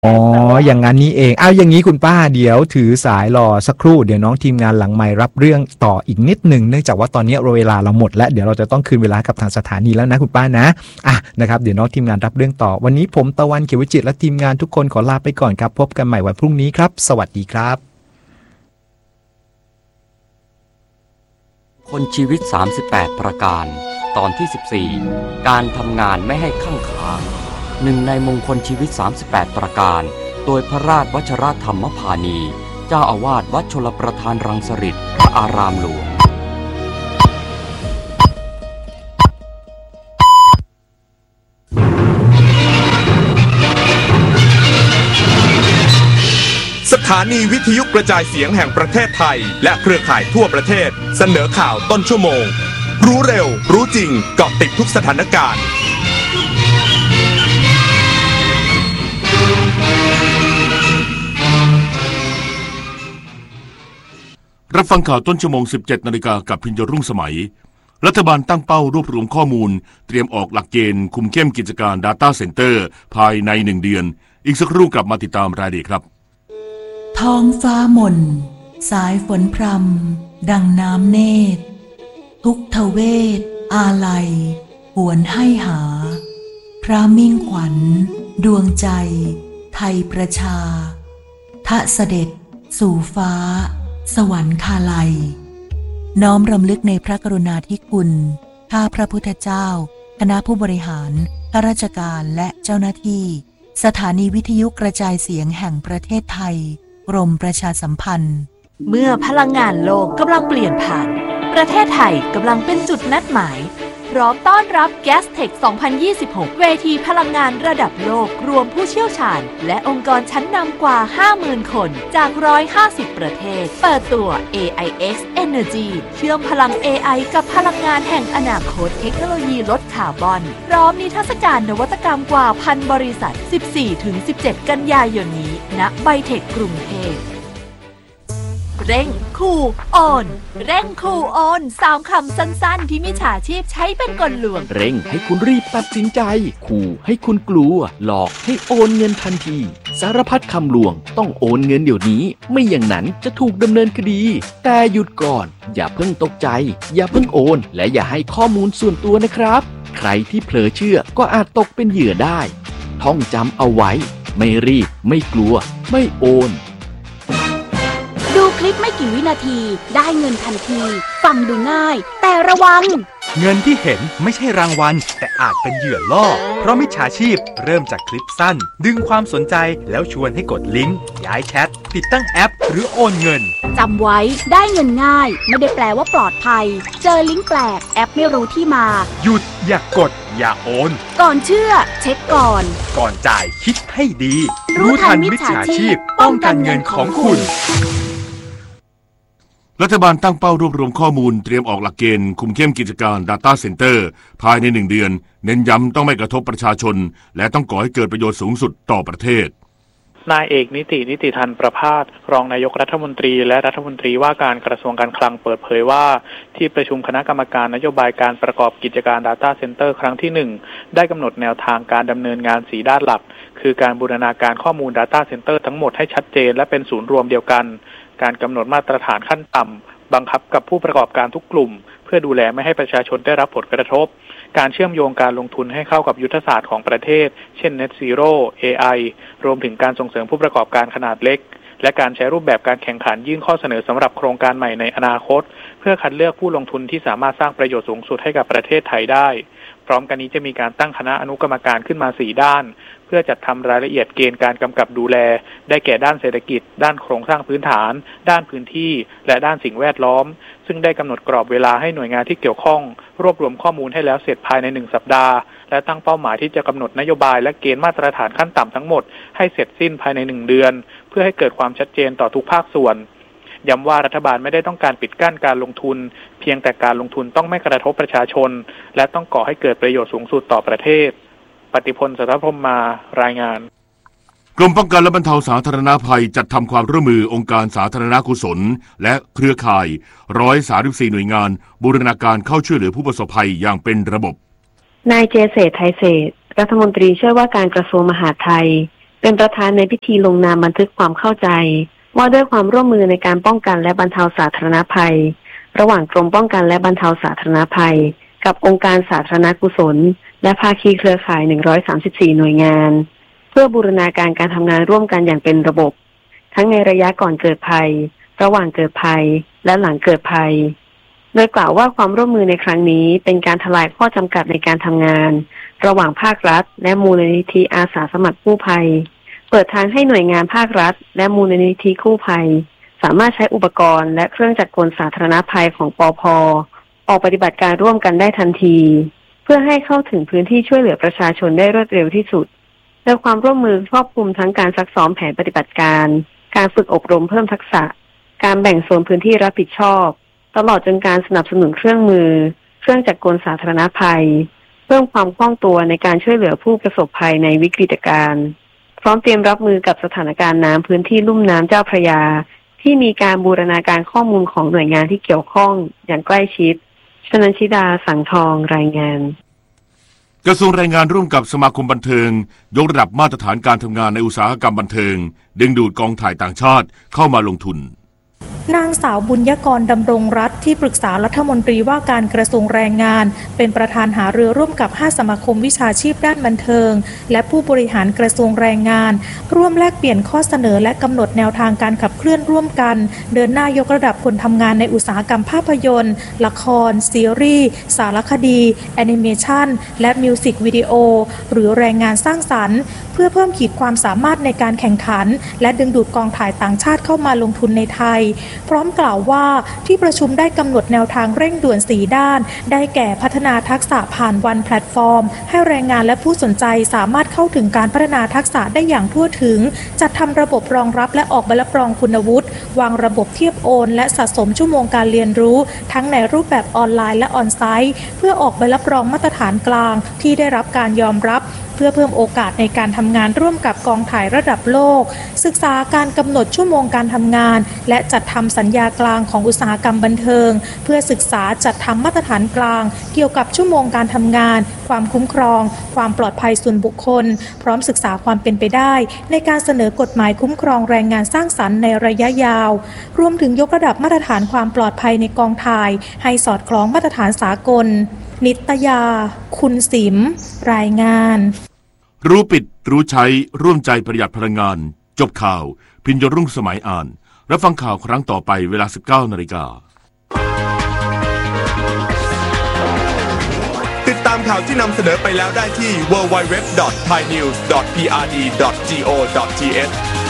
อ๋ออย่างนั้นนี่เองเอาอย่างนี้คุณป้าเดี๋ยวถือสายรอสักครู่เดี๋ยวน้องทีมงานหลังไมค์รับเรื่องต่ออีกนิดหนึ่งเนื่องจากว่าตอนนี้เวลาเราหมดแล้วเดี๋ยวเราจะต้องคืนเวลากับทางสถานีแล้วนะคุณป้านะนะครับเดี๋ยวน้องทีมงานรับเรื่องต่อวันนี้ผมตะวันเขียววิจิตรและทีมงานทุกคนขอลาไปก่อนครับพบกันใหม่วันพรุ่งนี้ครับสวัสดีครับคนชีวิต38ประการตอนที่14การทำงานไม่ให้ข้างขาหนึ่งในมงคลชีวิต38ประการโดยพระราชวชรธรรมพานีเจ้าอาวาสวัดชลประทานรังสฤษฎ์พระอารามหลวงสถานีวิทยุกระจายเสียงแห่งประเทศไทยและเครือข่ายทั่วประเทศเสนอข่าวต้นชั่วโมงรู้เร็วรู้จริงเกาะติดทุกสถานการณ์รับฟังข่าวต้นชั่วโมง 17 นาฬิกากับพิญญรุ่งสมัยรัฐบาลตั้งเป้ารวบรวมข้อมูลเตรียมออกหลักเกณฑ์คุมเข้มกิจการ Data Center ภายใน1 เดือนอีกสักครู่กลับมาติดตามรายละเอียดครับท้องฟ้าหม่นสายฝนพรำดังน้ำเนตรทุกทเวทอาลัยหวนให้หาพระมิ่งขวัญดวงใจไทยประชาทะเสด็จสู่ฟ้าสวรรคาลัยน้อมรำลึกในพระกรุณาธิคุณข้าพระพุทธเจ้าคณะผู้บริหารข้าราชการและเจ้าหน้าที่สถานีวิทยุกระจายเสียงแห่งประเทศไทยกรมประชาสัมพันธ์เมื่อพลังงานโลกกำลังเปลี่ยนผ่านประเทศไทยกำลังเป็นจุดนัดหมายพร้อมต้อนรับ Gastech 2026 เวทีพลังงานระดับโลกรวมผู้เชี่ยวชาญและองค์กรชั้นนำกว่า 50,000 คนจาก 150 ประเทศเปิดตัว AIX Energy เชื่อมพลัง AI กับพลังงานแห่งอนาคตเทคโนโลยีลดคาร์บอนพร้อมนิทรรศการนวัตกรรมกว่า 1,000 บริษัท 14-17 กันยายนนี้ณไบเทคกรุงเทพเร่งคูออนเร่งคูออน3 คำสั้นๆที่มิจฉาชีพใช้เป็นกลลวงเร่งให้คุณรีบตัดสินใจขู่ให้คุณกลัวหลอกให้โอนเงินทันทีสารพัดคำลวงต้องโอนเงินเดี๋ยวนี้ไม่อย่างนั้นจะถูกดำเนินคดีแต่หยุดก่อนอย่าเพิ่งตกใจอย่าเพิ่งโอนและอย่าให้ข้อมูลส่วนตัวนะครับใครที่เผลอเชื่อก็อาจตกเป็นเหยื่อได้ท่องจำเอาไว้ไม่รีบไม่กลัวไม่โอนดูคลิปไม่กี่วินาทีได้เงินทันทีฟังดูง่ายแต่ระวังเงินที่เห็นไม่ใช่รางวัลแต่อาจเป็นเหยื่อล่อเพราะมิจฉาชีพเริ่มจากคลิปสั้นดึงความสนใจแล้วชวนให้กดลิงก์ย้ายแชทติดตั้งแอปหรือโอนเงินจำไว้ได้เงินง่ายไม่ได้แปลว่าปลอดภัยเจอลิงก์แปลกแอปไม่รู้ที่มาหยุดอย่ากดอย่าโอนก่อนเชื่อเช็คก่อนจ่ายคิดให้ดีรู้ทันมิจฉาชีพป้องกันเงินของคุณรัฐบาลตั้งเป้ารวบรวมข้อมูลเตรียมออกหลักเกณฑ์คุมเข้มกิจการ Data Center ภายใน1 เดือนเน้นย้ำต้องไม่กระทบประชาชนและต้องก่อให้เกิดประโยชน์สูงสุดต่อประเทศนายเอกนิติธันประภาสรองนายกรัฐมนตรีและรัฐมนตรีว่าการกระทรวงการคลังเปิดเผยว่าที่ประชุมคณะกรรมการนโยบายการประกอบกิจการ Data Center ครั้งที่1ได้กำหนดแนวทางการดำเนินงาน4ด้านหลักคือการบูรณาการข้อมูล Data Center ทั้งหมดให้ชัดเจนและเป็นศูนย์รวมเดียวกันการกำหนดมาตรฐานขั้นต่ำบังคับกับผู้ประกอบการทุกกลุ่มเพื่อดูแลไม่ให้ประชาชนได้รับผลกระทบการเชื่อมโยงการลงทุนให้เข้ากับยุทธศาสตร์ของประเทศเช่น Net Zero AI รวมถึงการส่งเสริมผู้ประกอบการขนาดเล็กและการใช้รูปแบบการแข่งขันยื่นข้อเสนอสำหรับโครงการใหม่ในอนาคตเพื่อคัดเลือกผู้ลงทุนที่สามารถสร้างประโยชน์สูงสุดให้กับประเทศไทยได้พร้อมกันนี้จะมีการตั้งคณะอนุกรรมการขึ้นมา4ด้านเพื่อจัดทำรายละเอียดเกณฑ์การกำกับดูแลได้แก่ด้านเศรษฐกิจด้านโครงสร้างพื้นฐานด้านพื้นที่และด้านสิ่งแวดล้อมซึ่งได้กำหนดกรอบเวลาให้หน่วยงานที่เกี่ยวข้องรวบรวมข้อมูลให้แล้วเสร็จภายใน1 สัปดาห์และตั้งเป้าหมายที่จะกำหนดนโยบายและเกณฑ์มาตรฐานขั้นต่ำทั้งหมดให้เสร็จสิ้นภายใน1 เดือนเพื่อให้เกิดความชัดเจนต่อทุกภาคส่วนย้ำว่ารัฐบาลไม่ได้ต้องการปิดกั้นการลงทุนเพียงแต่การลงทุนต้องไม่กระทบประชาชนและต้องก่อให้เกิดประโยชน์สูงสุดต่อประเทศปฏิพล สัทธพรหมมารายงานกรมป้องกันและบรรเทาสาธารณภัยจัดทำความร่วมมือองค์การสาธารณกุศลและเครือข่าย134หน่วยงานบูรณาการเข้าช่วยเหลือผู้ประสบภัยอย่างเป็นระบบนายเจเษฐ ไทยเศรษฐ์รัฐมนตรีช่วยว่าการกระทรวงมหาดไทยเป็นประธานในพิธีลงนามบันทึกความเข้าใจว่าด้วยความร่วมมือในการป้องกันและบรรเทาสาธารณภัยระหว่างกรมป้องกันและบรรเทาสาธารณภัยกับองค์การสาธารณกุศลและภาคีเครือข่าย134หน่วยงานเพื่อบูรณาการการทำงานร่วมกันอย่างเป็นระบบทั้งในระยะก่อนเกิดภัยระหว่างเกิดภัยและหลังเกิดภัยโดยกล่าวว่าความร่วมมือในครั้งนี้เป็นการทลายข้อจำกัดในการทำงานระหว่างภาครัฐและมูลนิธิอาสาสมัครกู้ภัยเปิดทางให้หน่วยงานภาครัฐและมูลนิธิกู้ภัยสามารถใช้อุปกรณ์และเครื่องจักรกลสาธารณภัยของปภ.ออกปฏิบัติการร่วมกันได้ทันทีเพื่อให้เข้าถึงพื้นที่ช่วยเหลือประชาชนได้รวดเร็วที่สุดโดยความร่วมมือครอบคลุมทั้งการซักซ้อมแผนปฏิบัติการการฝึกอบรมเพิ่มทักษะการแบ่งโซนพื้นที่รับผิดชอบตลอดจนการสนับสนุนเครื่องมือเครื่องจักรกลสาธารณภัยเพิ่มความคล่องตัวในการช่วยเหลือผู้ประสบภัยในวิกฤตการณ์พร้อมเตรียมรับมือกับสถานการณ์น้ำพื้นที่ลุ่มน้ำเจ้าพระยาที่มีการบูรณาการข้อมูลของหน่วยงานที่เกี่ยวข้องอย่างใกล้ชิดชนันชิดาสังทองรายงานกระทรวงแรงงานร่วมกับสมาคมบันเทิงยกระดับมาตรฐานการทำงานในอุตสาหกรรมบันเทิงดึงดูดกองถ่ายต่างชาติเข้ามาลงทุนนางสาวบุญยกรดำรงรัตน์ที่ปรึกษารัฐมนตรีว่าการกระทรวงแรงงานเป็นประธานหารือร่วมกับ5สมาคมวิชาชีพด้านบันเทิงและผู้บริหารกระทรวงแรงงานร่วมแลกเปลี่ยนข้อเสนอและกำหนดแนวทางการขับเคลื่อนร่วมกันเดินหน้ายกระดับคนทำงานในอุตสาหกรรมภาพยนตร์ละครซีรีส์สารคดีแอนิเมชันและมิวสิกวิดีโอหรือแรงงานสร้างสรรค์เพื่อเพิ่มขีดความสามารถในการแข่งขันและดึงดูดกองถ่ายต่างชาติเข้ามาลงทุนในไทยพร้อมกล่าวว่าที่ประชุมได้กำหนดแนวทางเร่งด่วน4ด้านได้แก่พัฒนาทักษะผ่านวันแพลตฟอร์มให้แรงงานและผู้สนใจสามารถเข้าถึงการพัฒนาทักษะได้อย่างทั่วถึงจัดทำระบบรองรับและออกใบรับรองคุณวุฒิวางระบบเทียบโอนและสะสมชั่วโมงการเรียนรู้ทั้งในรูปแบบออนไลน์และออนไซต์เพื่อออกใบรับรองมาตรฐานกลางที่ได้รับการยอมรับเพื่อเพิ่มโอกาสในการทำงานร่วมกับกองถ่ายระดับโลกศึกษาการกำหนดชั่วโมงการทำงานและจัดทำสัญญากลางของอุตสาหกรรมบันเทิงเพื่อศึกษาจัดทำมาตรฐานกลางเกี่ยวกับชั่วโมงการทำงานความคุ้มครองความปลอดภัยส่วนบุคคลพร้อมศึกษาความเป็นไปได้ในการเสนอกฎหมายคุ้มครองแรงงานสร้างสรรค์ในระยะยาวรวมถึงยกระดับมาตรฐานความปลอดภัยในกองถ่ายให้สอดคล้องมาตรฐานสากลนิตยาคุณสิมรายงานรู้ปิดรู้ใช้ร่วมใจประหยัดพลังงานจบข่าวพิญญรุ่งสมัยอ่านรับฟังข่าวครั้งต่อไปเวลา 19:00 น. ติดตามข่าวที่นำเสนอไปแล้วได้ที่ www.thainews.prd.go.th